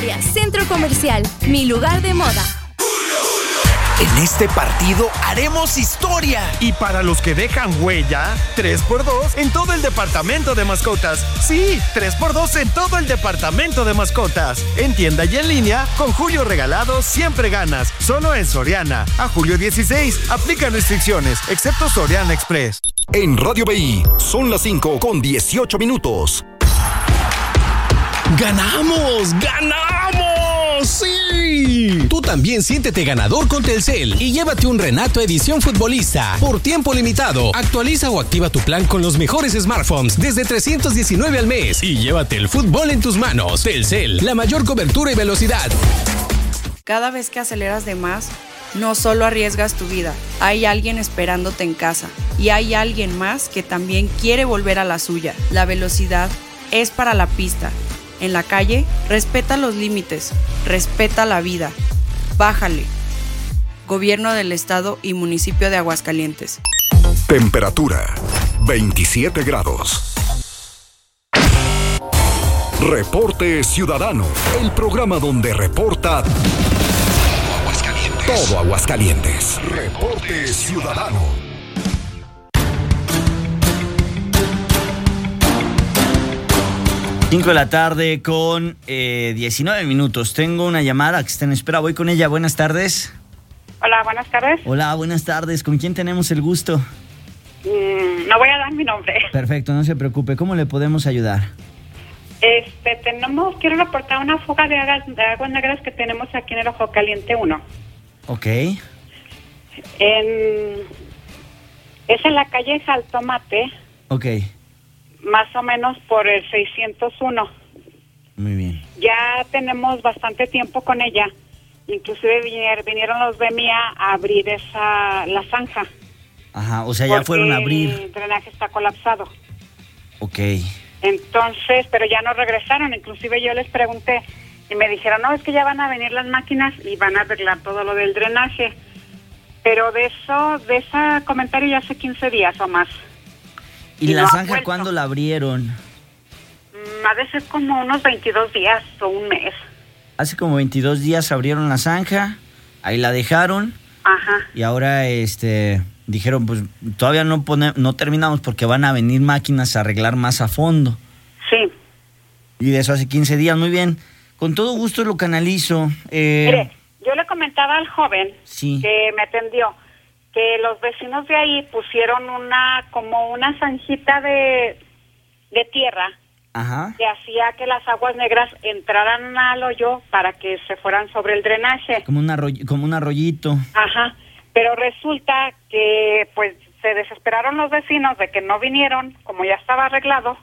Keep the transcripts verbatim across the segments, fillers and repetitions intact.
Victoria, Centro Comercial, mi lugar de moda. En este partido haremos historia. Y para los que dejan huella, tres por dos en todo el departamento de mascotas. Sí, tres por dos en todo el departamento de mascotas. En tienda y en línea, con Julio Regalado siempre ganas. Solo en Soriana. A julio dieciséis, aplican restricciones, excepto Soriana Express. En Radio B I, son las cinco con dieciocho minutos. ¡Ganamos! ¡Ganamos! ¡Sí! Tú también siéntete ganador con Telcel y llévate un Renato Edición Futbolista por tiempo limitado. Actualiza o activa tu plan con los mejores smartphones desde trescientos diecinueve al mes y llévate el fútbol en tus manos. Telcel, la mayor cobertura y velocidad. Cada vez que aceleras de más, no solo arriesgas tu vida, hay alguien esperándote en casa y hay alguien más que también quiere volver a la suya. La velocidad es para la pista. En la calle, respeta los límites, respeta la vida. Bájale. Gobierno del Estado y Municipio de Aguascalientes. Temperatura, veintisiete grados. Reporte Ciudadano, el programa donde reporta todo Aguascalientes. Todo Aguascalientes. Reporte Ciudadano. cinco de la tarde con eh, diecinueve minutos. Tengo una llamada que está en espera. Voy con ella. Buenas tardes. Hola, buenas tardes. Hola, buenas tardes. ¿Con quién tenemos el gusto? Mm, no voy a dar mi nombre. Perfecto, no se preocupe. ¿Cómo le podemos ayudar? Este, tenemos, quiero reportar una fuga de aguas, de aguas negras que tenemos aquí en el Ojo Caliente uno. Ok. En, es en la calle Jaltomate. Ok. Más o menos por el seiscientos uno. Muy bien. Ya tenemos bastante tiempo con ella. Inclusive vinieron, vinieron los de Mía a abrir esa la zanja. Ajá, o sea, ya fueron a abrir. El drenaje está colapsado. Ok. Entonces, pero ya no regresaron. Inclusive yo les pregunté y me dijeron, no, es que ya van a venir las máquinas y van a arreglar todo lo del drenaje. Pero de eso, de ese comentario ya hace quince días o más. ¿Y, ¿Y la no zanja cuándo la abrieron? Mm, ha de ser como unos veintidós días o un mes. Hace como veintidós días abrieron la zanja, ahí la dejaron. Ajá. Y ahora este dijeron, pues todavía no pone, no terminamos porque van a venir máquinas a arreglar más a fondo. Sí. Y de eso hace quince días, muy bien. Con todo gusto lo canalizo. Eh... Mire, yo le comentaba al joven sí. que me atendió que los vecinos de ahí pusieron una, como una zanjita de, de tierra. Ajá. Que hacía que las aguas negras entraran al hoyo para que se fueran sobre el drenaje. Como, una arroy- como un arroyito. Ajá, pero resulta que pues se desesperaron los vecinos de que no vinieron, como ya estaba arreglado,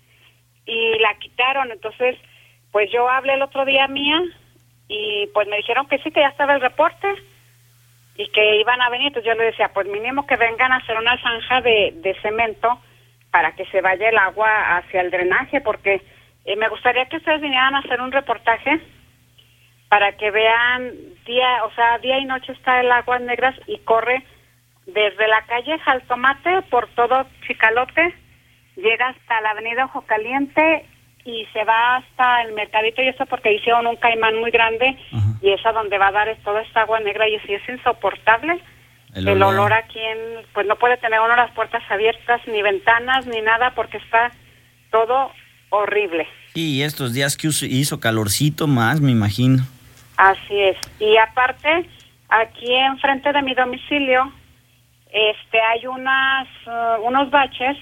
y la quitaron. Entonces, pues yo hablé el otro día a Mía y pues me dijeron que sí, que ya estaba el reporte y que iban a venir. Entonces yo le decía, pues mínimo que vengan a hacer una zanja de, de cemento para que se vaya el agua hacia el drenaje, porque eh, me gustaría que ustedes vinieran a hacer un reportaje para que vean día, o sea, día y noche está el agua negras y corre desde la calle Jaltomate por todo Chicalote, llega hasta la avenida Ojo Caliente y se va hasta el mercadito, y eso porque hicieron un caimán muy grande. Ajá. Y es a donde va a dar toda esta agua negra, y así es insoportable. El olor. el olor aquí en, pues no puede tener uno las puertas abiertas, ni ventanas, ni nada, porque está todo horrible. Sí, estos días que hizo calorcito más, me imagino. Así es. Y aparte, aquí enfrente de mi domicilio, este, hay unas, uh, unos baches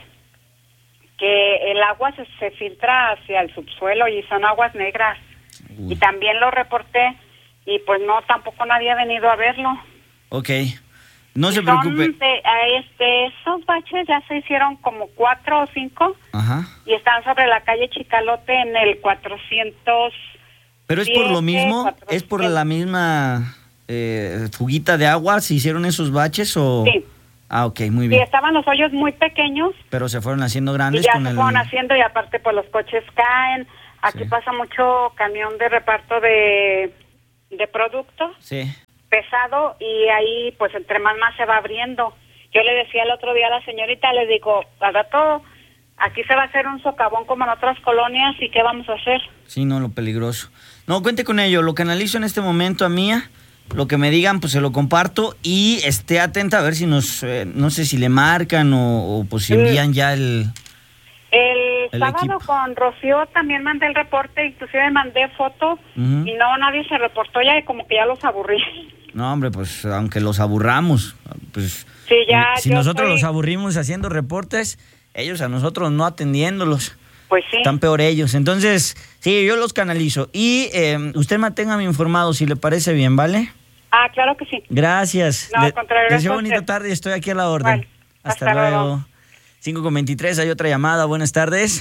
que el agua se, se filtra hacia el subsuelo y son aguas negras. Uy. Y también lo reporté y pues no, tampoco nadie ha venido a verlo. Ok, no y se preocupe. De, este, esos baches ya se hicieron como cuatro o cinco. Ajá. Y están sobre la calle Chicalote en el cuatrocientos. Pero es por lo mismo, cuatrocientos. Es por la misma eh, fuguita de agua, ¿se hicieron esos baches o...? Sí. Ah, ok, muy bien. Sí, estaban los hoyos muy pequeños. Pero se fueron haciendo grandes. Y ya con se el... fueron haciendo, y aparte pues los coches caen. Aquí sí. Pasa mucho camión de reparto de, de productos. Sí. Pesado, y ahí pues entre más más se va abriendo. Yo le decía el otro día a la señorita, le digo, al rato aquí se va a hacer un socavón como en otras colonias, ¿y qué vamos a hacer? Sí, no, lo peligroso. No, cuente con ello. Lo canalizo en este momento a Mía. Lo que me digan, pues se lo comparto. Y esté atenta a ver si nos... Eh, no sé si le marcan o, o pues si envían ya el... El, el sábado equipo. con Rocío también mandé el reporte, inclusive mandé fotos Uh-huh. y no, nadie se reportó ya y como que ya los aburrí. No, hombre, pues aunque los aburramos, pues... Sí, ya, si yo nosotros soy- los aburrimos haciendo reportes, ellos a nosotros no atendiéndolos. Pues sí. Están peor ellos. Entonces, sí, yo los canalizo. Y eh, usted manténgame informado si le parece bien, ¿vale? Ah, claro que sí. Gracias. No, al contrario, Les deseo gracias a bonita usted. tarde y estoy aquí a la orden. Vale, Hasta, hasta luego. luego. cinco con veintitrés, hay otra llamada. Buenas tardes.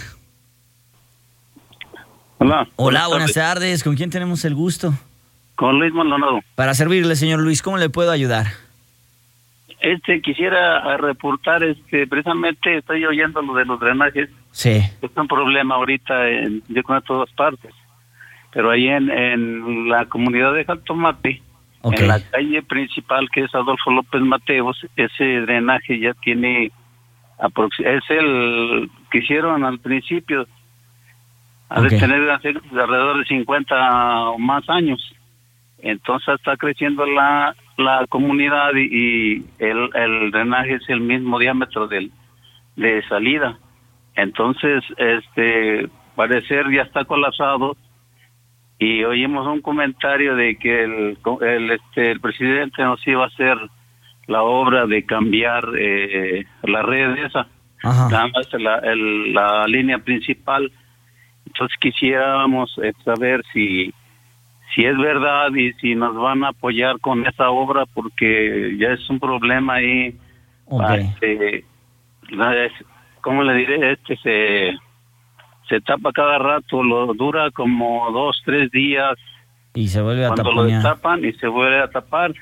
Hola. Hola, buenas tardes. ¿Con quién tenemos el gusto? Con Luis Maldonado. Para servirle, señor Luis, ¿cómo le puedo ayudar? Este, quisiera reportar, este, precisamente estoy oyendo lo de los drenajes. Sí. Es un problema ahorita, en, yo creo, en todas partes. Pero ahí en, en la comunidad de Jaltomate, Ok. en la calle principal, que es Adolfo López Mateos, ese drenaje ya tiene, aprox- es el que hicieron al principio, ha Ok. de tener alrededor de cincuenta o más años. Entonces está creciendo la, la comunidad y, y el, el drenaje es el mismo diámetro del, de salida. Entonces, este, parecer ya está colapsado y oímos un comentario de que el, el, este, el presidente nos iba a hacer la obra de cambiar eh, la red esa, Ajá. nada más la, el, la línea principal. Entonces quisiéramos eh, saber si si es verdad y si nos van a apoyar con esa obra, porque ya es un problema ahí. Ok. Este, la- es- ¿cómo le diré? Este se se tapa cada rato, lo dura como dos, tres días Y se vuelve a cuando lo taponear. destapan y se vuelve a tapar.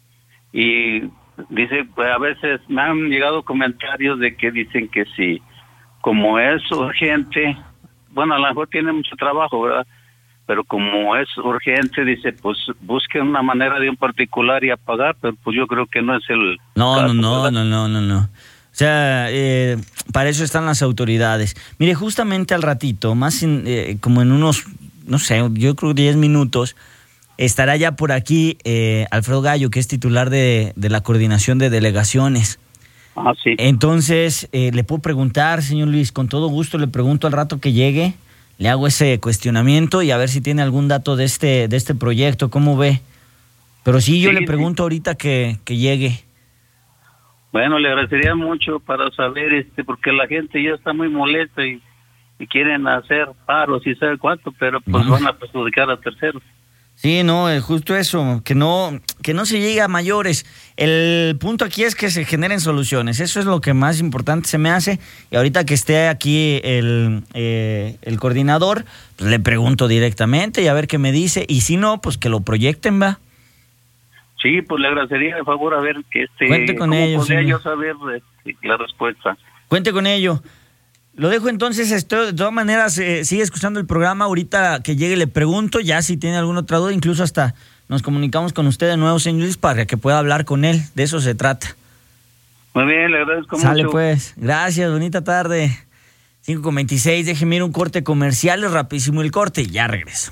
Y dice, pues, a veces me han llegado comentarios de que dicen que si, como es urgente, bueno, a lo mejor tiene mucho trabajo, ¿verdad? Pero como es urgente, dice, pues busquen una manera de un particular y apagar, pero pues yo creo que no es el No, caso, no, no, ¿verdad? no, no, no, no. O sea, eh, para eso están las autoridades. Mire, justamente al ratito, más en, eh, como en unos, no sé, yo creo diez minutos, estará ya por aquí eh, Alfredo Gallo, que es titular de, de la coordinación de delegaciones. Ah, sí. Entonces, eh, le puedo preguntar, señor Luis, con todo gusto le pregunto al rato que llegue, le hago ese cuestionamiento y a ver si tiene algún dato de este, de este proyecto, ¿cómo ve? Pero sí, yo Sí, le sí. pregunto ahorita que, que llegue. Bueno, le agradecería mucho para saber, este, porque la gente ya está muy molesta y, y quieren hacer paros y sabe cuánto, pero pues No. van a perjudicar a terceros. Sí, no, eh, justo eso, que no, que no se llegue a mayores. El punto aquí es que se generen soluciones, eso es lo que más importante se me hace. Y ahorita que esté aquí el, eh, el coordinador, pues le pregunto directamente y a ver qué me dice. Y si no, pues que lo proyecten, va. Sí, pues le agradecería de favor a ver que este, Cuente con cómo ello, podría señor. yo saber este, la respuesta. Cuente con ello. Lo dejo entonces, esto, de todas maneras, eh, sigue escuchando el programa, ahorita que llegue le pregunto, ya si tiene alguna otra duda, incluso hasta nos comunicamos con usted de nuevo, señor Luis, para que pueda hablar con él, de eso se trata. Muy bien, le agradezco Sale mucho. pues, gracias, bonita tarde. cinco con veintiséis, déjeme ir un corte comercial, es rapidísimo el corte y ya regreso.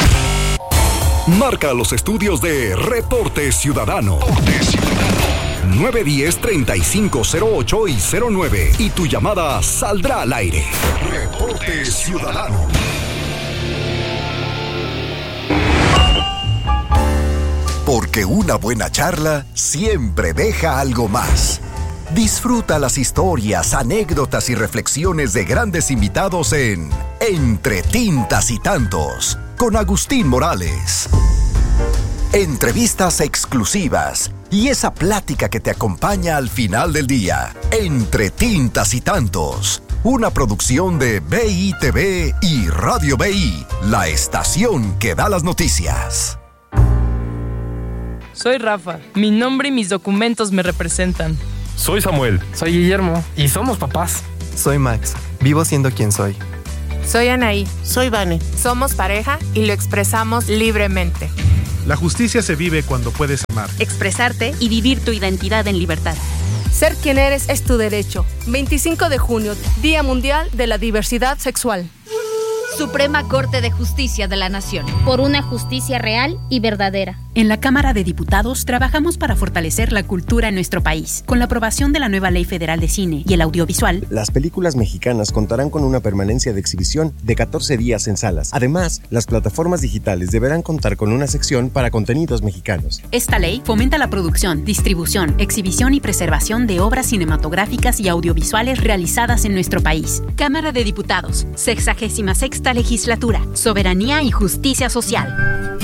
Marca los estudios de Reporte Ciudadano. nueve uno cero, treinta y cinco cero ocho y cero nueve y tu llamada saldrá al aire. Reporte Ciudadano. Porque una buena charla siempre deja algo más. Disfruta las historias, anécdotas y reflexiones de grandes invitados en Entre Tintas y Tantos, con Agustín Morales. Entrevistas exclusivas y esa plática que te acompaña al final del día. Entre Tintas y Tantos, una producción de B I T V y Radio B I, la estación que da las noticias. Soy Rafa, mi nombre y mis documentos me representan. Soy Samuel. Soy Guillermo y somos papás. Soy Max, vivo siendo quien soy. Soy Anaí. Soy Vane. Somos pareja y lo expresamos libremente. La justicia se vive cuando puedes amar, expresarte y vivir tu identidad en libertad. Ser quien eres es tu derecho. veinticinco de junio, Día Mundial de la Diversidad Sexual. Suprema Corte de Justicia de la Nación. Por una justicia real y verdadera. En la Cámara de Diputados trabajamos para fortalecer la cultura en nuestro país. Con la aprobación de la nueva Ley Federal de Cine y el audiovisual, las películas mexicanas contarán con una permanencia de exhibición de catorce días en salas. Además, las plataformas digitales deberán contar con una sección para contenidos mexicanos. Esta ley fomenta la producción, distribución, exhibición y preservación de obras cinematográficas y audiovisuales realizadas en nuestro país. Cámara de Diputados, sexagésima sexta Legislatura, Soberanía y Justicia Social.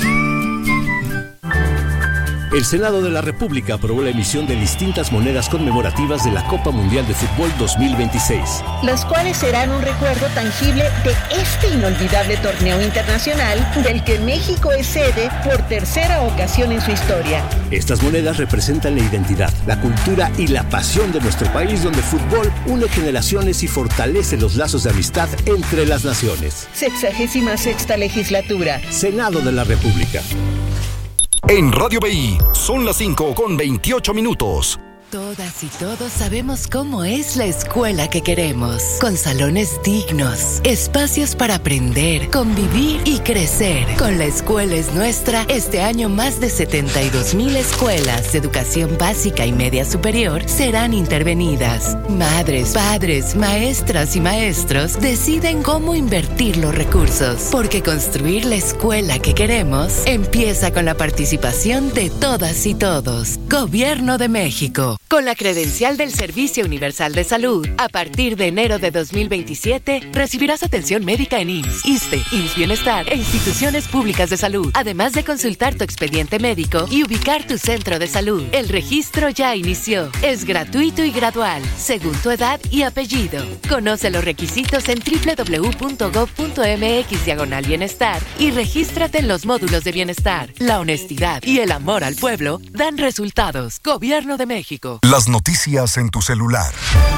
El Senado de la República aprobó la emisión de distintas monedas conmemorativas de la Copa Mundial de Fútbol dos mil veintiséis. Las cuales serán un recuerdo tangible de este inolvidable torneo internacional del que México es sede por tercera ocasión en su historia. Estas monedas representan la identidad, la cultura y la pasión de nuestro país, donde el fútbol une generaciones y fortalece los lazos de amistad entre las naciones. Sexagésima sexta Legislatura. Senado de la República. En Radio B I son las cinco con veintiocho minutos. Todas y todos sabemos cómo es la escuela que queremos, con salones dignos, espacios para aprender, convivir y crecer. Con La Escuela es Nuestra, este año más de setenta y dos mil escuelas de educación básica y media superior serán intervenidas. Madres, padres, maestras y maestros deciden cómo invertir los recursos, porque construir la escuela que queremos empieza con la participación de todas y todos. Gobierno de México. Con la credencial del Servicio Universal de Salud, a partir de enero de dos mil veintisiete, recibirás atención médica en I M S S, ISSSTE, I M S S Bienestar e instituciones públicas de salud, además de consultar tu expediente médico y ubicar tu centro de salud. El registro ya inició. Es gratuito y gradual, según tu edad y apellido. Conoce los requisitos en doble u doble u doble u punto gob punto eme equis diagonal bienestar y regístrate en los módulos de bienestar. La honestidad y el amor al pueblo dan resultados. Gobierno de México. Las noticias en tu celular.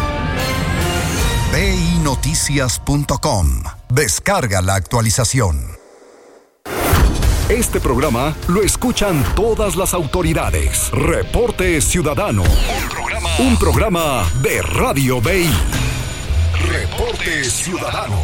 B I noticias punto com. Descarga la actualización. Este programa lo escuchan todas las autoridades. Reporte Ciudadano. Un programa, Un programa de Radio B I. Reporte Ciudadano.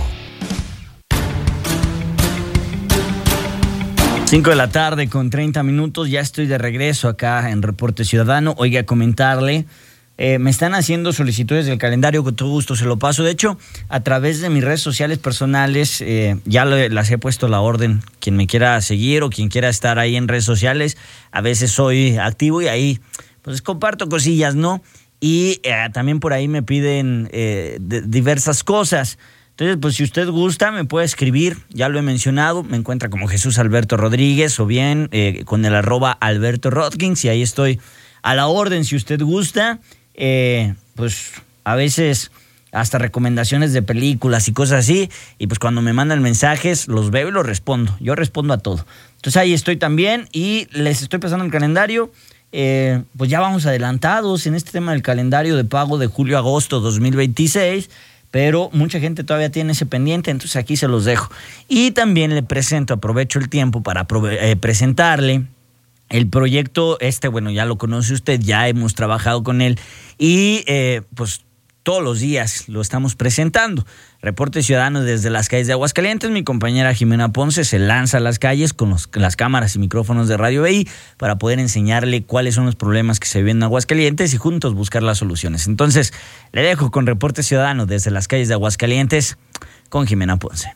cinco de la tarde con treinta minutos, ya estoy de regreso acá en Reporte Ciudadano. Oiga, comentarle, eh, me están haciendo solicitudes del calendario, con todo gusto se lo paso. De hecho, a través de mis redes sociales personales, eh, ya lo, las he puesto la orden. Quien me quiera seguir o quien quiera estar ahí en redes sociales, a veces soy activo y ahí pues comparto cosillas, ¿no? Y eh, también por ahí me piden eh, de, diversas cosas. Entonces, pues si usted gusta, me puede escribir, ya lo he mencionado, me encuentra como Jesús Alberto Rodríguez o bien eh, con el arroba Alberto Rodkins y ahí estoy a la orden si usted gusta. Eh, pues a veces hasta recomendaciones de películas y cosas así, y pues cuando me mandan mensajes los veo y los respondo, yo respondo a todo. Entonces ahí estoy también y les estoy pasando el calendario. Eh, pues ya vamos adelantados en este tema del calendario de pago de julio-agosto dos mil veintiséis, pero mucha gente todavía tiene ese pendiente, entonces aquí se los dejo. Y también le presento, aprovecho el tiempo para eh, presentarle el proyecto, este, bueno, ya lo conoce usted, ya hemos trabajado con él y eh, pues todos los días lo estamos presentando. Reporte Ciudadano desde las calles de Aguascalientes. Mi compañera Jimena Ponce se lanza a las calles con los, las cámaras y micrófonos de Radio B I para poder enseñarle cuáles son los problemas que se viven en Aguascalientes y juntos buscar las soluciones. Entonces, le dejo con Reporte Ciudadano desde las calles de Aguascalientes con Jimena Ponce.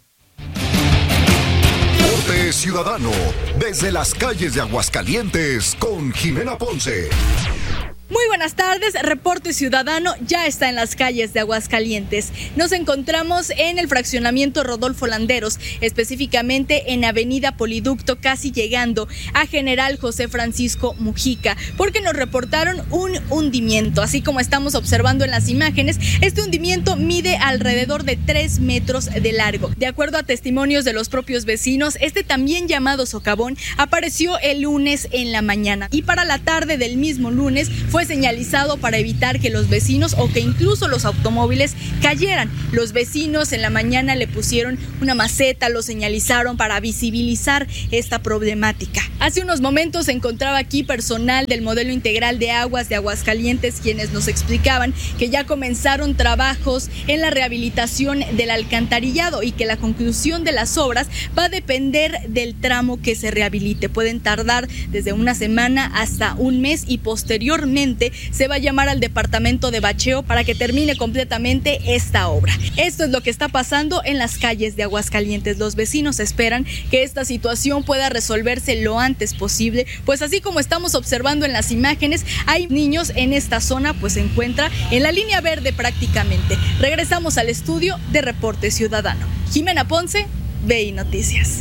Reporte Ciudadano desde las calles de Aguascalientes con Jimena Ponce. Muy buenas tardes, Reporte Ciudadano ya está en las calles de Aguascalientes. Nos encontramos en el fraccionamiento Rodolfo Landeros, específicamente en Avenida Poliducto, casi llegando a General José Francisco Mujica, porque nos reportaron un hundimiento. Así como estamos observando en las imágenes, este hundimiento mide alrededor de tres metros de largo. De acuerdo a testimonios de los propios vecinos, este también llamado socavón apareció el lunes en la mañana y para la tarde del mismo lunes fue señalizado para evitar que los vecinos o que incluso los automóviles cayeran. Los vecinos en la mañana le pusieron una maceta, lo señalizaron para visibilizar esta problemática. Hace unos momentos se encontraba aquí personal del modelo integral de aguas de Aguascalientes, quienes nos explicaban que ya comenzaron trabajos en la rehabilitación del alcantarillado y que la conclusión de las obras va a depender del tramo que se rehabilite. Pueden tardar desde una semana hasta un mes y posteriormente se va a llamar al departamento de bacheo para que termine completamente esta obra. Esto es lo que está pasando en las calles de Aguascalientes. Los vecinos esperan que esta situación pueda resolverse lo antes posible, pues así como estamos observando en las imágenes, hay niños en esta zona, pues se encuentra en la línea verde prácticamente. Regresamos al estudio de Reporte Ciudadano. Jimena Ponce, V I Noticias.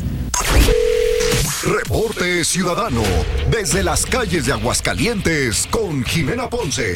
Reporte Ciudadano, desde las calles de Aguascalientes, con Jimena Ponce.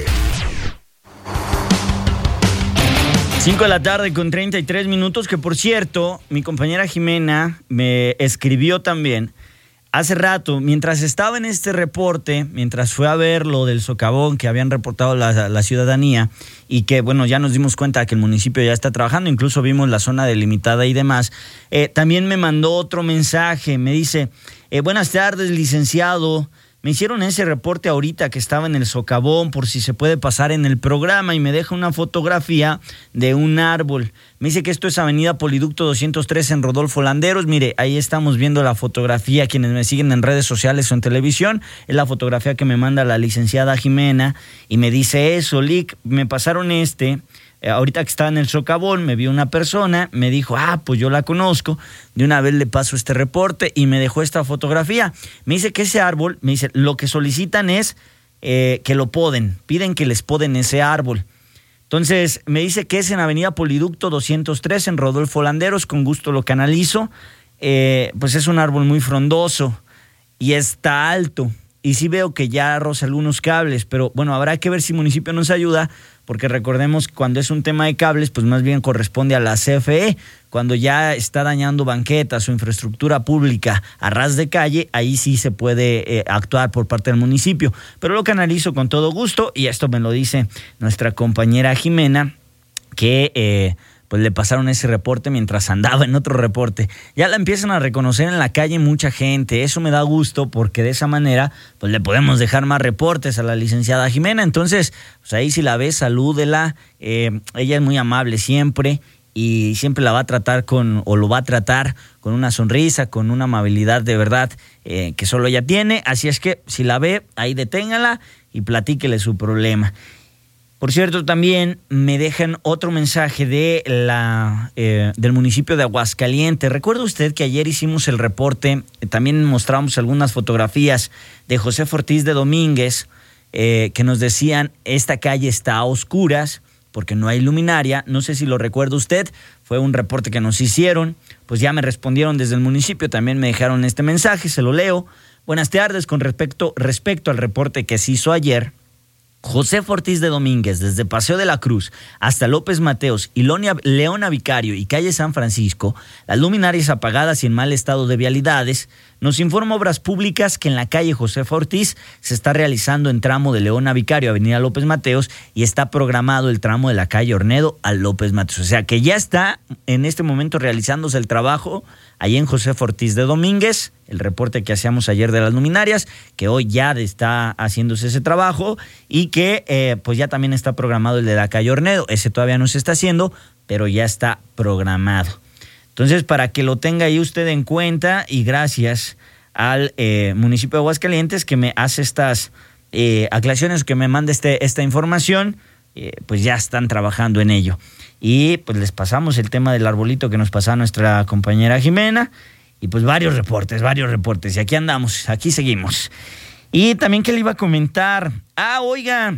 cinco de la tarde con treinta y tres minutos, que por cierto, mi compañera Jimena me escribió también hace rato, mientras estaba en este reporte, mientras fue a ver lo del socavón que habían reportado la, la ciudadanía y que, bueno, ya nos dimos cuenta que el municipio ya está trabajando, incluso vimos la zona delimitada y demás, eh, también me mandó otro mensaje, me dice, eh, buenas tardes, licenciado, me hicieron ese reporte ahorita que estaba en el socavón por si se puede pasar en el programa y me deja una fotografía de un árbol. Me dice que esto es Avenida Poliducto doscientos tres en Rodolfo Landeros. Mire, ahí estamos viendo la fotografía, quienes me siguen en redes sociales o en televisión, es la fotografía que me manda la licenciada Jimena y me dice eso, Lic, me pasaron este... Eh, ahorita que estaba en el socavón, me vio una persona, me dijo, ah, pues yo la conozco, de una vez le paso este reporte y me dejó esta fotografía. Me dice que ese árbol, me dice, lo que solicitan es eh, que lo poden, piden que les poden ese árbol. Entonces, me dice que es en Avenida Poliducto doscientos tres, en Rodolfo Landeros, con gusto lo canalizo. Eh, pues es un árbol muy frondoso y está alto. Y sí veo que ya roza algunos cables, pero bueno, habrá que ver si el municipio nos ayuda, porque recordemos que cuando es un tema de cables, pues más bien corresponde a la C F E. Cuando ya está dañando banquetas o infraestructura pública a ras de calle, ahí sí se puede eh, actuar por parte del municipio. Pero lo canalizo con todo gusto, y esto me lo dice nuestra compañera Jimena, que... Eh, pues le pasaron ese reporte mientras andaba en otro reporte. Ya la empiezan a reconocer en la calle mucha gente. Eso me da gusto porque de esa manera pues le podemos dejar más reportes a la licenciada Jimena. Entonces, pues ahí si la ves, salúdela. Eh, ella es muy amable siempre y siempre la va a tratar con, o lo va a tratar con una sonrisa, con una amabilidad de verdad eh, que solo ella tiene. Así es que si la ve, ahí deténgala y platíquele su problema. Por cierto, también me dejan otro mensaje de la eh, del municipio de Aguascalientes. ¿Recuerda usted que ayer hicimos el reporte? Eh, también mostramos algunas fotografías de José Ortiz de Domínguez, eh, que nos decían, esta calle está a oscuras porque no hay luminaria. No sé si lo recuerda usted, fue un reporte que nos hicieron. Pues ya me respondieron desde el municipio, también me dejaron este mensaje, se lo leo. Buenas tardes, con respecto, respecto al reporte que se hizo ayer, José Ortiz de Domínguez, desde Paseo de la Cruz hasta López Mateos y Leona Vicario y calle San Francisco, las luminarias apagadas y en mal estado de vialidades. Nos informa Obras Públicas que en la calle José Ortiz se está realizando en tramo de Leona Vicario, Avenida López Mateos, y está programado el tramo de la calle Ornedo a López Mateos. O sea que ya está en este momento realizándose el trabajo ahí en José Ortiz de Domínguez, el reporte que hacíamos ayer de las luminarias, que hoy ya está haciéndose ese trabajo y que eh, pues ya también está programado el de la calle Ornedo. Ese todavía no se está haciendo, pero ya está programado. Entonces, para que lo tenga ahí usted en cuenta, y gracias al eh, municipio de Aguascalientes que me hace estas eh, aclaraciones, que me manda este, esta información, eh, pues ya están trabajando en ello. Y pues les pasamos el tema del arbolito que nos pasaba nuestra compañera Jimena, y pues varios reportes, varios reportes, y aquí andamos, aquí seguimos. Y también que le iba a comentar, ah, oiga,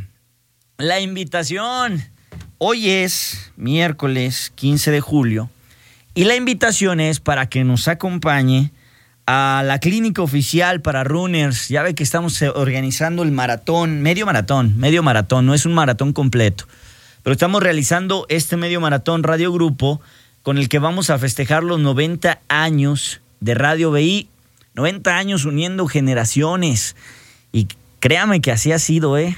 la invitación, hoy es miércoles quince de julio, y la invitación es para que nos acompañe a la clínica oficial para runners. Ya ve que estamos organizando el maratón, medio maratón, medio maratón, no es un maratón completo, pero estamos realizando este medio maratón Radio Grupo con el que vamos a festejar los noventa años de Radio V I, noventa años uniendo generaciones, y créame que así ha sido, ¿eh?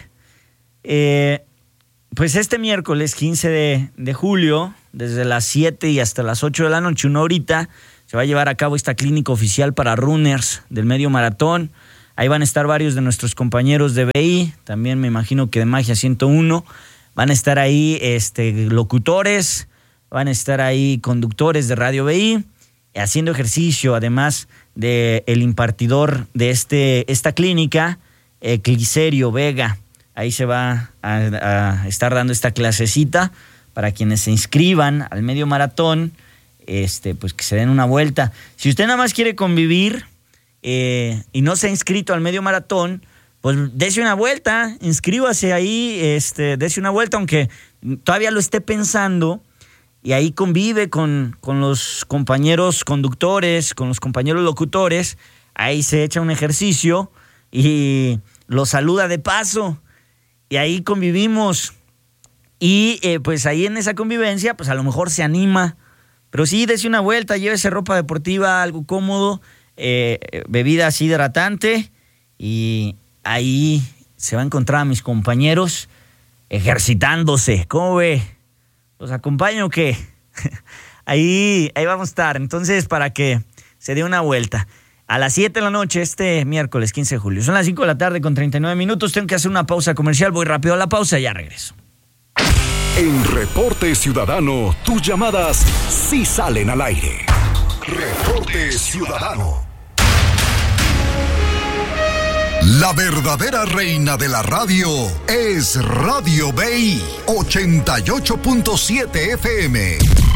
eh pues este miércoles quince de julio, desde las siete y hasta las ocho de la noche, una horita, se va a llevar a cabo esta clínica oficial para runners del medio maratón. Ahí van a estar varios de nuestros compañeros de B I, también me imagino que de Magia ciento uno. Van a estar ahí este, locutores, van a estar ahí conductores de Radio B I, haciendo ejercicio, además del el impartidor de este, esta clínica, eh, Clicerio Vega. Ahí se va a, a estar dando esta clasecita para quienes se inscriban al medio maratón, este, pues que se den una vuelta. Si usted nada más quiere convivir eh, y no se ha inscrito al medio maratón, pues dése una vuelta, inscríbase ahí, este, dése una vuelta, aunque todavía lo esté pensando, y ahí convive con, con los compañeros conductores, con los compañeros locutores, ahí se echa un ejercicio y los saluda de paso, y ahí convivimos, y eh, pues ahí en esa convivencia, pues a lo mejor se anima, pero sí, dése una vuelta, llévese ropa deportiva, algo cómodo, eh, bebida así hidratante, y ahí se va a encontrar a mis compañeros ejercitándose. ¿Cómo ve? ¿Los acompaño o qué? ahí, ahí vamos a estar. Entonces, para que se dé una vuelta. A las siete de la noche, este miércoles quince de julio. Son las cinco de la tarde con treinta y nueve minutos. Tengo que hacer una pausa comercial. Voy rápido a la pausa y ya regreso. En Reporte Ciudadano, tus llamadas sí salen al aire. Reporte Ciudadano. La verdadera reina de la radio es Radio B I ochenta y ocho punto siete F M.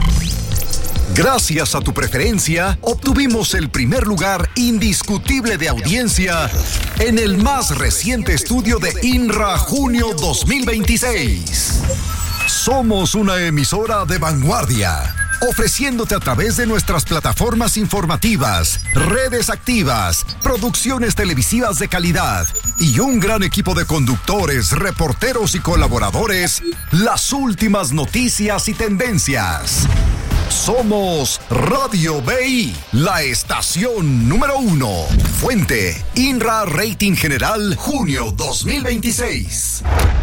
Gracias a tu preferencia, obtuvimos el primer lugar indiscutible de audiencia en el más reciente estudio de INRA Junio dos mil veintiséis. Somos una emisora de vanguardia, ofreciéndote a través de nuestras plataformas informativas, redes activas, producciones televisivas de calidad y un gran equipo de conductores, reporteros y colaboradores, las últimas noticias y tendencias. Somos Radio B I, la estación número uno. Fuente, INRA Rating General, junio dos mil veintiséis.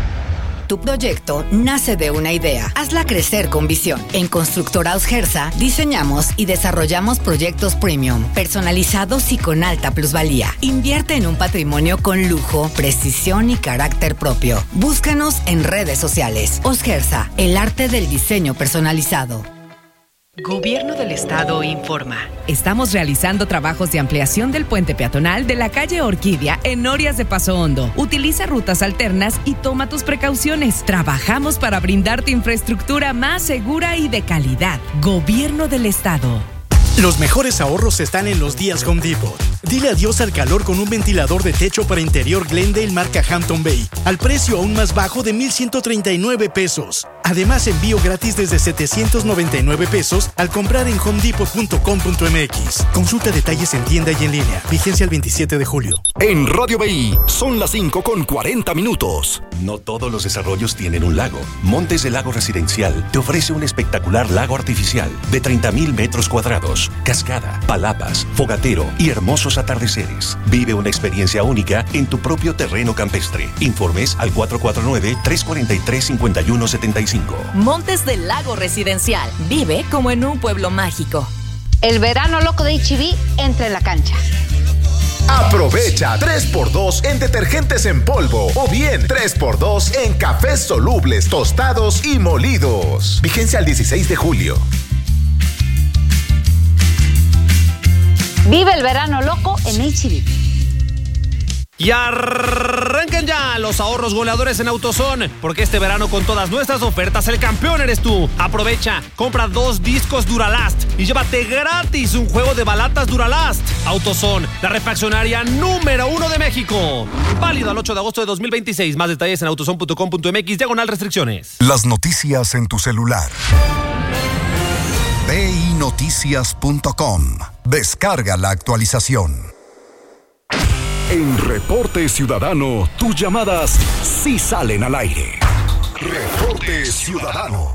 Tu proyecto nace de una idea. Hazla crecer con visión. En Constructora Osgersa diseñamos y desarrollamos proyectos premium, personalizados y con alta plusvalía. Invierte en un patrimonio con lujo, precisión y carácter propio. Búscanos en redes sociales. Osgersa, el arte del diseño personalizado. Gobierno del Estado informa. Estamos realizando trabajos de ampliación del puente peatonal de la calle Orquídea en Norias de Paso Hondo. Utiliza rutas alternas y toma tus precauciones. Trabajamos para brindarte infraestructura más segura y de calidad. Gobierno del Estado. Los mejores ahorros están en los días Home Depot. Dile adiós al calor con un ventilador de techo para interior Glendale marca Hampton Bay, al precio aún más bajo de mil ciento treinta y nueve pesos. Además, envío gratis desde setecientos noventa y nueve pesos al comprar en home depot punto com punto m x. Consulta detalles en tienda y en línea. Vigencia el veintisiete de julio. En Radio B I son las cinco con cuarenta minutos. No todos los desarrollos tienen un lago. Montes del Lago Residencial te ofrece un espectacular lago artificial de treinta mil metros cuadrados, cascada, palapas, fogatero y hermosos atardeceres. Vive una experiencia única en tu propio terreno campestre. Informes al cuatro cuatro nueve, tres cuatro tres, cinco uno siete cinco. Montes del Lago Residencial. Vive como en un pueblo mágico. El verano loco de H E B entra en la cancha. Aprovecha tres por dos en detergentes en polvo o bien tres por dos en cafés solubles, tostados y molidos. Vigencia al dieciséis de julio. Vive el verano loco en H E B. Y arranquen ya los ahorros goleadores en AutoZone, porque este verano con todas nuestras ofertas el campeón eres tú. Aprovecha, compra dos discos Duralast y llévate gratis un juego de balatas Duralast. AutoZone, la refaccionaria número uno de México. Válido al ocho de agosto de dos mil veintiséis. Más detalles en autozone punto com punto m x, diagonal restricciones. Las noticias en tu celular. B I noticias punto com. Descarga la actualización. En Reporte Ciudadano, tus llamadas sí salen al aire. Reporte Ciudadano.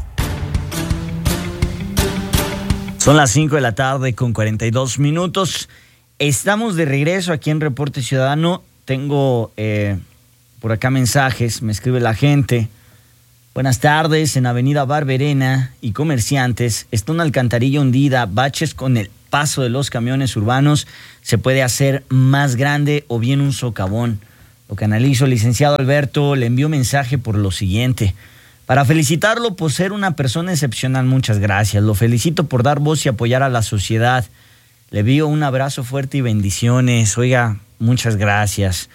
Son las cinco de la tarde con cuarenta y dos minutos. Estamos de regreso aquí en Reporte Ciudadano. Tengo eh, por acá mensajes, me escribe la gente. Buenas tardes, en Avenida Barberena y Comerciantes está una alcantarilla hundida, baches con el paso de los camiones urbanos se puede hacer más grande o bien un socavón. Lo que analizo, licenciado Alberto, le envío mensaje por lo siguiente. Para felicitarlo por ser una persona excepcional, muchas gracias. Lo felicito por dar voz y apoyar a la sociedad. Le envío un abrazo fuerte y bendiciones. Oiga, muchas gracias.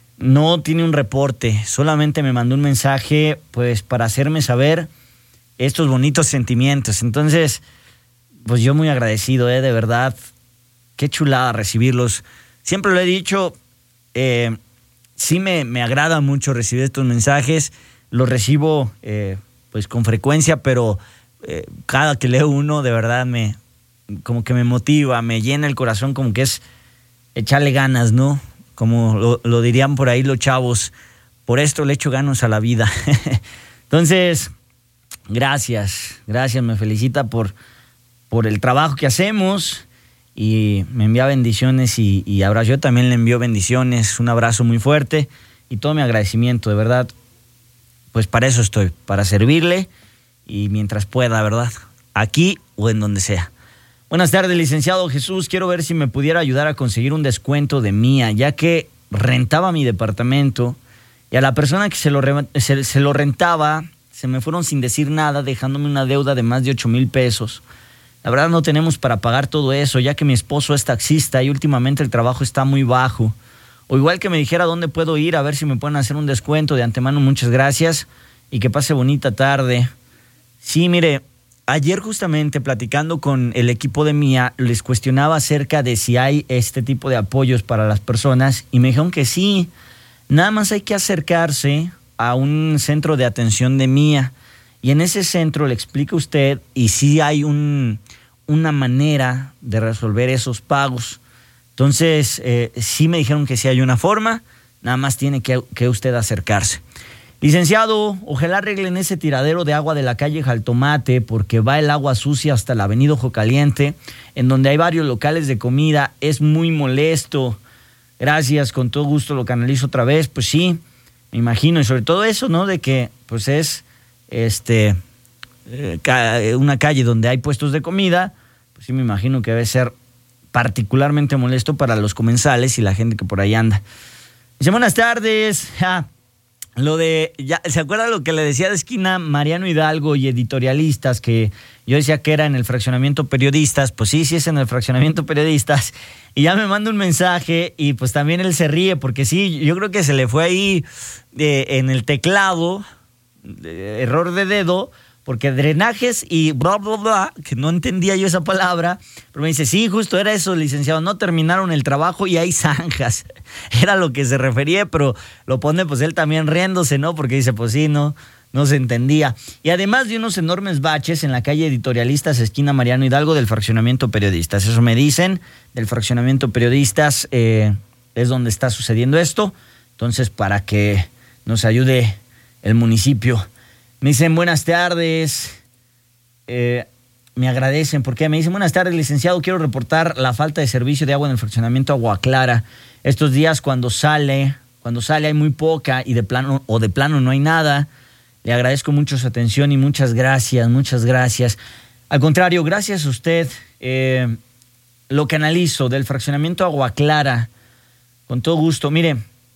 No tiene un reporte, solamente me mandó un mensaje pues para hacerme saber estos bonitos sentimientos. Entonces, pues yo muy agradecido, eh, de verdad. Qué chulada recibirlos. Siempre lo he dicho, eh, sí me, me agrada mucho recibir estos mensajes. Los recibo eh, pues con frecuencia, pero eh, cada que leo uno de verdad me como que me motiva, me llena el corazón, como que es echarle ganas, ¿no? Como lo, lo dirían por ahí los chavos, por esto le echo ganas a la vida. Entonces, gracias, gracias, me felicita por, por el trabajo que hacemos y me envía bendiciones y, y abrazo. Yo también le envío bendiciones, un abrazo muy fuerte y todo mi agradecimiento, de verdad. Pues para eso estoy, para servirle y mientras pueda, ¿verdad? Aquí o en donde sea. Buenas tardes, licenciado Jesús. Quiero ver si me pudiera ayudar a conseguir un descuento de mía, ya que rentaba mi departamento y a la persona que se lo, re- se, se lo rentaba se me fueron sin decir nada, dejándome una deuda de más de ocho mil pesos. La verdad no tenemos para pagar todo eso, ya que mi esposo es taxista y últimamente el trabajo está muy bajo. O igual que me dijera dónde puedo ir, a ver si me pueden hacer un descuento. De antemano, muchas gracias y que pase bonita tarde. Sí, mire, ayer justamente platicando con el equipo de Mía, les cuestionaba acerca de si hay este tipo de apoyos para las personas y me dijeron que sí. Nada más hay que acercarse a un centro de atención de Mía y en ese centro le explica usted y sí hay un, una manera de resolver esos pagos. Entonces, eh, sí me dijeron que sí hay una forma, nada más tiene que, que usted acercarse. Licenciado, ojalá arreglen ese tiradero de agua de la calle Jaltomate, porque va el agua sucia hasta la avenida Ojo Caliente, en donde hay varios locales de comida, es muy molesto. Gracias, con todo gusto lo canalizo otra vez. Pues sí, me imagino, y sobre todo eso, ¿no? De que pues es este eh, una calle donde hay puestos de comida, pues sí me imagino que debe ser particularmente molesto para los comensales y la gente que por ahí anda. Dice, buenas tardes. Ah, lo de, ya, ¿se acuerda lo que le decía de esquina Mariano Hidalgo y editorialistas? Que yo decía que era en el fraccionamiento periodistas. Pues sí, sí es en el fraccionamiento periodistas. Y ya me manda un mensaje y pues también él se ríe porque sí, yo creo que se le fue ahí eh, en el teclado, eh, error de dedo, porque drenajes y bla, bla, bla, que no entendía yo esa palabra, pero me dice, sí, justo era eso, licenciado, no terminaron el trabajo y hay zanjas. Era lo que se refería, pero lo pone pues él también riéndose, ¿no? Porque dice, pues sí, no, no se entendía. Y además de unos enormes baches en la calle Editorialistas, esquina Mariano Hidalgo, del fraccionamiento Periodistas. Eso me dicen, del fraccionamiento Periodistas eh, es donde está sucediendo esto. Entonces, para que nos ayude el municipio. Me dicen, buenas tardes, eh, me agradecen, porque me dicen, buenas tardes, licenciado, quiero reportar la falta de servicio de agua en el fraccionamiento Agua Clara. Estos días cuando sale, cuando sale hay muy poca y de plano, o de plano no hay nada. Le agradezco mucho su atención y muchas gracias, muchas gracias. Al contrario, gracias a usted. Eh, lo que analizo del fraccionamiento Agua Clara, con todo gusto. Mire,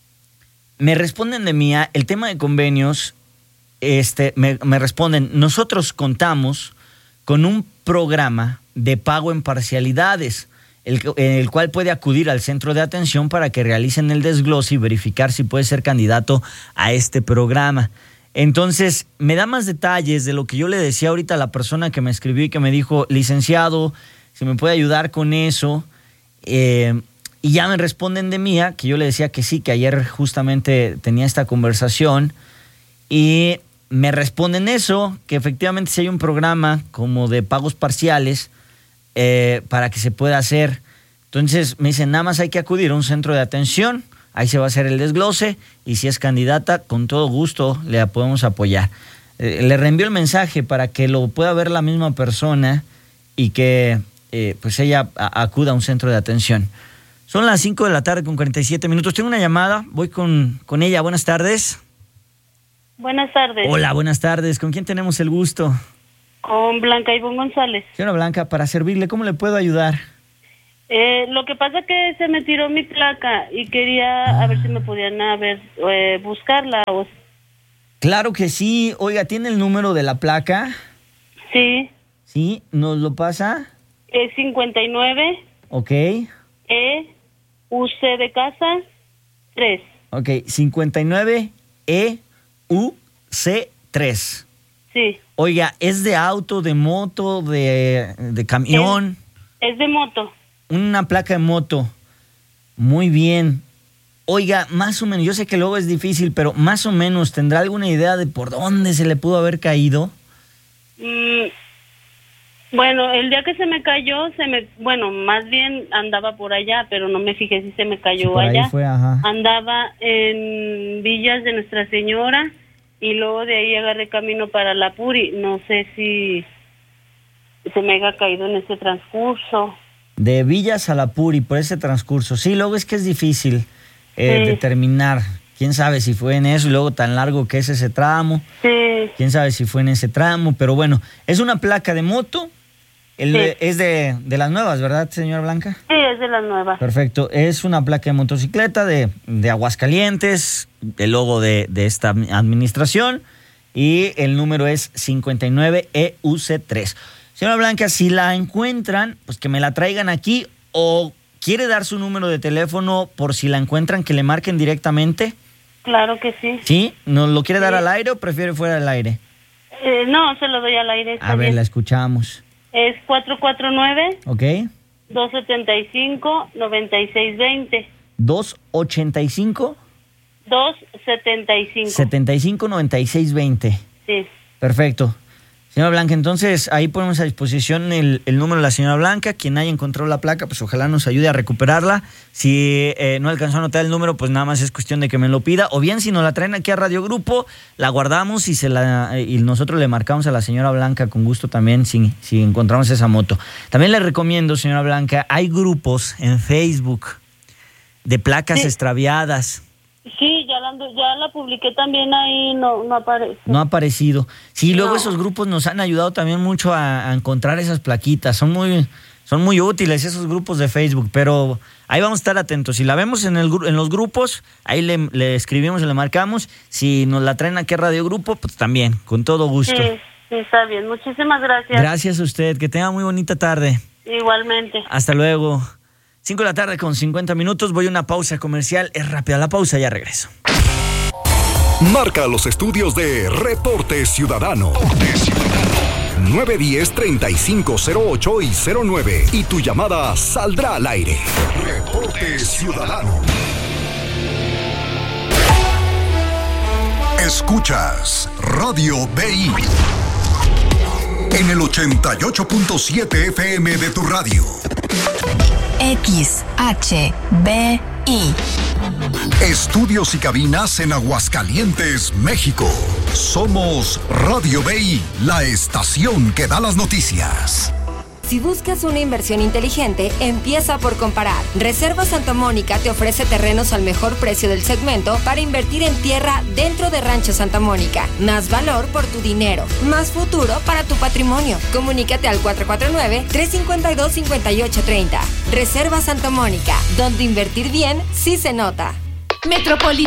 me responden de Mía, el tema de convenios. Este, me, me responden, nosotros contamos con un programa de pago en parcialidades, el, el cual puede acudir al centro de atención para que realicen el desglose y verificar si puede ser candidato a este programa. Entonces, me da más detalles de lo que yo le decía ahorita a la persona que me escribió y que me dijo, licenciado, si me puede ayudar con eso. Eh, y ya me responden de Mía, que yo le decía que sí, que ayer justamente tenía esta conversación, y me responden eso, que efectivamente si hay un programa como de pagos parciales eh, para que se pueda hacer. Entonces me dicen, nada más hay que acudir a un centro de atención, ahí se va a hacer el desglose y si es candidata, con todo gusto le podemos apoyar. Eh, le reenvío el mensaje para que lo pueda ver la misma persona y que eh, pues ella a, acuda a un centro de atención. Son las cinco de la tarde con cuarenta y siete minutos. Tengo una llamada, voy con, con ella. Buenas tardes. Buenas tardes. Hola, buenas tardes. ¿Con quién tenemos el gusto? Con Blanca Ivonne González. Señora Blanca, para servirle, ¿cómo le puedo ayudar? Eh, lo que pasa que se me tiró mi placa y quería ah. a ver si me podían a ver, eh, buscarla. O... Claro que sí. Oiga, ¿tiene el número de la placa? Sí. ¿Sí? ¿Nos lo pasa? Es cincuenta y nueve. Ok. E, U, C de casa, tres. Ok, cincuenta y nueve E, U, C, tres. Sí. Oiga, ¿es de auto, de moto, de, de camión? Es, es de moto. Una placa de moto. Muy bien. Oiga, más o menos, yo sé que luego es difícil, pero más o menos, ¿tendrá alguna idea de por dónde se le pudo haber caído? Mm, bueno, el día que se me cayó, se me, bueno, más bien andaba por allá, pero no me fijé si se me cayó sí, por allá. Ahí fue, ajá. Andaba en Villas de Nuestra Señora y luego de ahí agarré camino para La Puri. No sé si se me haya caído en ese transcurso. De Villas a La Puri, por ese transcurso. Sí, luego es que es difícil eh, sí. determinar. Quién sabe si fue en eso y luego tan largo que es ese tramo. Sí. Quién sabe si fue en ese tramo, pero bueno, es una placa de moto. El, sí. Es de, de las nuevas, ¿verdad, señora Blanca? Sí, es de las nuevas. Perfecto. Es una placa de motocicleta de, de Aguascalientes, el logo de, de esta administración, y el número es cincuenta y nueve E U C tres. Señora Blanca, si la encuentran, pues que me la traigan aquí, o quiere dar su número de teléfono por si la encuentran, que le marquen directamente. Claro que sí. ¿Sí? ¿Nos lo quiere sí. dar al aire o prefiere fuera del aire? Eh, no, se lo doy al aire. A ver, bien. La escuchamos. Es cuatro cuatro nueve. Ok. dos setenta y cinco, noventa y seis veinte. ¿dos ochenta y cinco? dos setenta y cinco. setenta y cinco, noventa y seis veinte. Sí. Perfecto. Señora Blanca, entonces ahí ponemos a disposición el, el número de la señora Blanca. Quien haya encontrado la placa, pues ojalá nos ayude a recuperarla. Si eh, no alcanzó a anotar el número, pues nada más es cuestión de que me lo pida. O bien, si nos la traen aquí a Radio Grupo, la guardamos y se la y nosotros le marcamos a la señora Blanca con gusto también si, si encontramos esa moto. También le recomiendo, señora Blanca, hay grupos en Facebook de placas sí. extraviadas. Sí, ya la, ya la publiqué también ahí, no, no aparece. No ha aparecido. Sí, luego no. Esos grupos nos han ayudado también mucho a, a encontrar esas plaquitas. Son muy, son muy útiles esos grupos de Facebook, pero ahí vamos a estar atentos. Si la vemos en, el, en los grupos, ahí le, le escribimos y le marcamos. Si nos la traen aquí a Radio Grupo, pues también, con todo gusto. Sí, sí, está bien. Muchísimas gracias. Gracias a usted. Que tenga muy bonita tarde. Igualmente. Hasta luego. cinco de la tarde con cincuenta minutos, voy a una pausa comercial, es rápida la pausa, ya regreso. Marca los estudios de Reporte Ciudadano. nueve uno cero, treinta y cinco cero ocho y cero nueve y tu llamada saldrá al aire. Reporte Ciudadano. Escuchas Radio B I en el ochenta y ocho punto siete F M de tu radio. X H B I. Estudios y cabinas en Aguascalientes, México. Somos Radio B I, la estación que da las noticias. Si buscas una inversión inteligente, empieza por comparar. Reserva Santa Mónica te ofrece terrenos al mejor precio del segmento para invertir en tierra dentro de Rancho Santa Mónica. Más valor por tu dinero, más futuro para tu patrimonio. Comunícate al cuatro cuatro nueve, tres cinco dos, cinco ocho tres cero. Reserva Santa Mónica, donde invertir bien sí se nota. Metropolitana